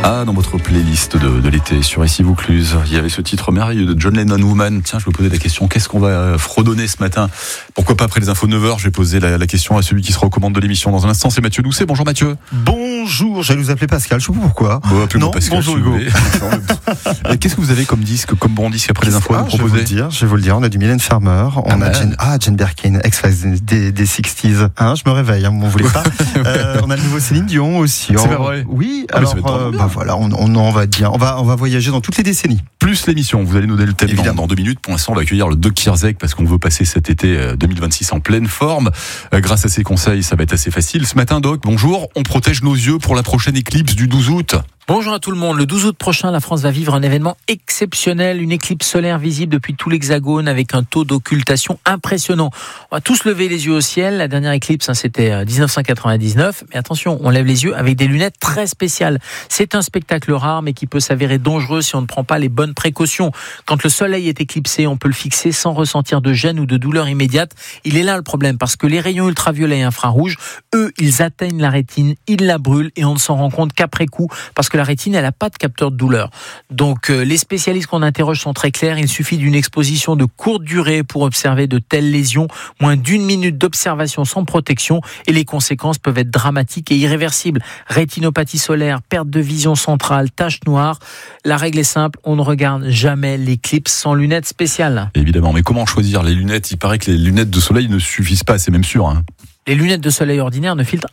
Ah, dans votre playlist de l'été sur Ici Vaucluse, il y avait ce titre merveilleux de John Lennon, Woman. Tiens, je me posais la question, qu'est-ce qu'on va fredonner ce matin? Pourquoi pas après les infos 9h, je vais poser la question à celui qui sera aux commandes de l'émission dans un instant, c'est Mathieu Doucet. Bonjour Mathieu. Bonjour, j'allais vous appeler Pascal, je sais pas pourquoi. Bon, appelez-moi Non, Pascal, bonjour si vous Hugo. voulez. Qu'est-ce que vous avez comme disque, comme bon disque après les infos à nous Je vais proposer? je vais vous le dire, on a du Mylène Farmer, on a Jane Birkin, ex-Files des 60s. Je me réveille, vous m'en voulez pas. On a le nouveau Céline Dion aussi. C'est pas vrai. Oui, Ah, alors voilà, on va dire, on va voyager dans toutes les décennies. Plus l'émission, vous allez nous donner le thème dans 2 minutes. Pour l'instant, on va accueillir le Doc Kirzek parce qu'on veut passer cet été 2026 en pleine forme. Grâce à ses conseils, ça va être assez facile. Ce matin, Doc, bonjour. On protège nos yeux pour la prochaine éclipse du 12 août. Bonjour à tout le monde. Le 12 août prochain, la France va vivre un événement exceptionnel, une éclipse solaire visible depuis tout l'Hexagone avec un taux d'occultation impressionnant. On va tous lever les yeux au ciel. La dernière éclipse, c'était 1999. Mais attention, on lève les yeux avec des lunettes très spéciales. C'est un spectacle rare, mais qui peut s'avérer dangereux si on ne prend pas les bonnes précautions. Quand le soleil est éclipsé, on peut le fixer sans ressentir de gêne ou de douleur immédiate. Il est là le problème, parce que les rayons ultraviolets et infrarouges, eux, ils atteignent la rétine, ils la brûlent et on ne s'en rend compte qu'après coup, parce que la rétine, elle n'a pas de capteur de douleur. Donc, les spécialistes qu'on interroge sont très clairs. Il suffit d'une exposition de courte durée pour observer de telles lésions. Moins d'1 minute d'observation sans protection et les conséquences peuvent être dramatiques et irréversibles. Rétinopathie solaire, perte de vision centrale, taches noires. La règle est simple, on ne regarde jamais l'éclipse sans lunettes spéciales. Évidemment, mais comment choisir les lunettes? Il paraît que les lunettes de soleil ne suffisent pas, c'est même sûr. Les lunettes de soleil ordinaires ne filtrent